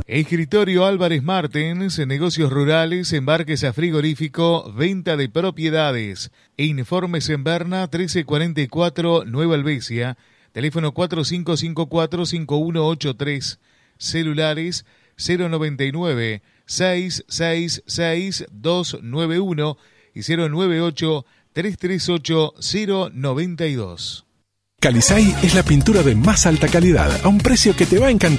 Escritorio Álvarez Martens, negocios rurales, embarques a frigorífico, venta de propiedades. Informes en Berna 1344 Nueva Helvecia, teléfono 4554-5183, celulares 099-666-291 y 098-338-092. Calisay es la pintura de más alta calidad a un precio que te va a encantar.